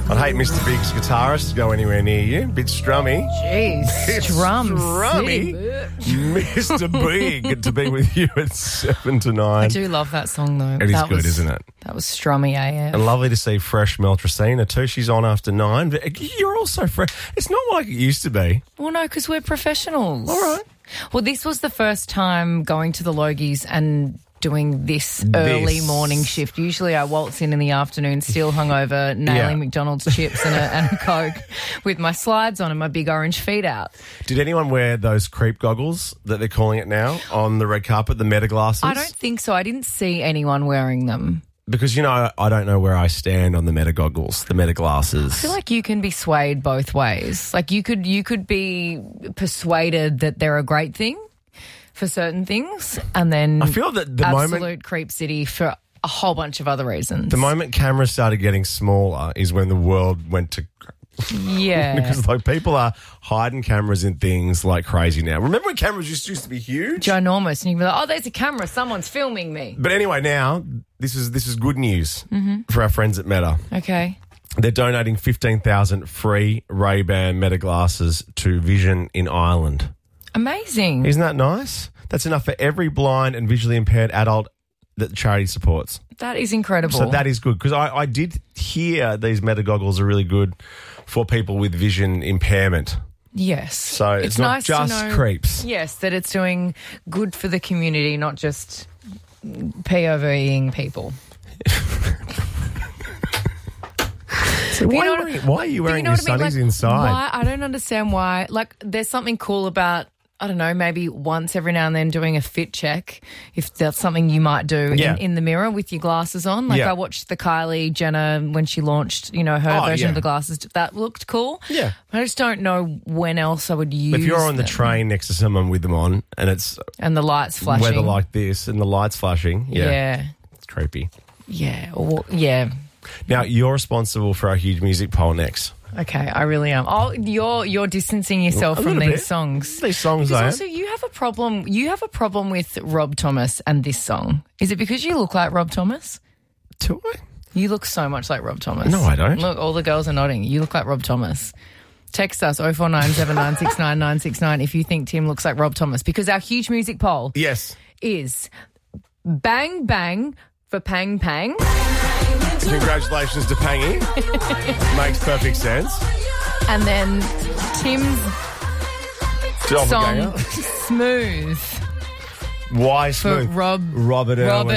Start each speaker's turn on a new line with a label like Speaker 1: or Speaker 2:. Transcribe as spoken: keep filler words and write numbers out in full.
Speaker 1: I'd hate Mister Big's guitarist to go anywhere near you. Bit strummy.
Speaker 2: Jeez, Strum
Speaker 1: Strummy.
Speaker 2: City.
Speaker 1: Mister Big, good to be with you at seven to nine.
Speaker 2: I do love that song, though.
Speaker 1: It is
Speaker 2: that
Speaker 1: good,
Speaker 2: was,
Speaker 1: isn't it?
Speaker 2: That was strummy A F.
Speaker 1: And lovely to see fresh Meltracina too. She's on after nine. But you're also fresh. It's not like it used to be.
Speaker 2: Well, no, because we're professionals.
Speaker 1: All right.
Speaker 2: Well, this was the first time going to the Logies and doing this early
Speaker 1: This.
Speaker 2: morning shift. Usually I waltz in in the afternoon, still hungover, nailing
Speaker 1: Yeah.
Speaker 2: McDonald's chips and a, and a Coke with my slides on and my big orange feet out.
Speaker 1: Did anyone wear those creep goggles that they're calling it now on the red carpet, the meta glasses?
Speaker 2: I don't think so. I didn't see anyone wearing them.
Speaker 1: Because, you know, I don't know where I stand on the meta goggles, the meta glasses.
Speaker 2: I feel like you can be swayed both ways. Like you could you could be persuaded that they're a great thing for certain things, and then
Speaker 1: I feel that the
Speaker 2: absolute
Speaker 1: moment
Speaker 2: creep city for a whole bunch of other reasons.
Speaker 1: the moment cameras started getting smaller is when the world went to
Speaker 2: yeah.
Speaker 1: because like people are hiding cameras in things like crazy now. Remember when cameras used, used to be huge?
Speaker 2: Ginormous, and you can be like, "Oh, there's a camera. Someone's filming me."
Speaker 1: But anyway, now this is this is good news
Speaker 2: Mm-hmm.
Speaker 1: for our friends at Meta.
Speaker 2: Okay.
Speaker 1: They're donating fifteen thousand free Ray-Ban Meta glasses to Vision in Ireland.
Speaker 2: Amazing.
Speaker 1: Isn't that nice? That's enough for every blind and visually impaired adult that the charity supports.
Speaker 2: That is incredible.
Speaker 1: So that is good because I, I did hear these Meta goggles are really good for people with vision impairment.
Speaker 2: Yes.
Speaker 1: So it's, not
Speaker 2: nice
Speaker 1: just
Speaker 2: to know,
Speaker 1: creeps.
Speaker 2: Yes, that it's doing good for the community, not just POVing people.
Speaker 1: So why,
Speaker 2: You know
Speaker 1: are
Speaker 2: what-
Speaker 1: you, why are you
Speaker 2: But
Speaker 1: wearing
Speaker 2: know
Speaker 1: your
Speaker 2: what I mean?
Speaker 1: sunnies
Speaker 2: Like,
Speaker 1: inside?
Speaker 2: Why? I don't understand why. Like, there's something cool about, I don't know, maybe once every now and then doing a fit check, if that's something you might do
Speaker 1: Yeah.
Speaker 2: in, in the mirror with your glasses on. Like,
Speaker 1: Yeah.
Speaker 2: I watched the Kylie Jenner when she launched, you know, her
Speaker 1: Oh,
Speaker 2: version
Speaker 1: yeah.
Speaker 2: of the glasses. That looked cool.
Speaker 1: Yeah.
Speaker 2: I just don't know when else I would use
Speaker 1: If you're on the
Speaker 2: them.
Speaker 1: train next to someone with them on and it's
Speaker 2: And the lights flashing.
Speaker 1: weather like this and the lights flashing, yeah,
Speaker 2: Yeah.
Speaker 1: it's creepy.
Speaker 2: Yeah. Or, yeah.
Speaker 1: Now, you're responsible for our huge music poll next.
Speaker 2: Okay, I really am. Oh, you're you're distancing yourself
Speaker 1: A
Speaker 2: from
Speaker 1: little
Speaker 2: these
Speaker 1: bit.
Speaker 2: songs.
Speaker 1: These songs,
Speaker 2: Because
Speaker 1: though.
Speaker 2: also you have a problem. You have a problem with Rob Thomas and this song. Is it because you look like Rob Thomas?
Speaker 1: Do I?
Speaker 2: You look so much like Rob Thomas.
Speaker 1: No, I don't.
Speaker 2: Look, all the girls are nodding. You look like Rob Thomas. Text us oh four nine seven nine six nine nine six nine if you think Tim looks like Rob Thomas, because our huge music poll
Speaker 1: Yes.
Speaker 2: is bang bang for pang pang.
Speaker 1: Congratulations to Pangy. Makes perfect sense.
Speaker 2: And then Tim's song
Speaker 1: Doppelganger.
Speaker 2: Smooth
Speaker 1: Why
Speaker 2: for
Speaker 1: smooth?
Speaker 2: Rob
Speaker 1: Robert
Speaker 2: Robert
Speaker 1: Irwin.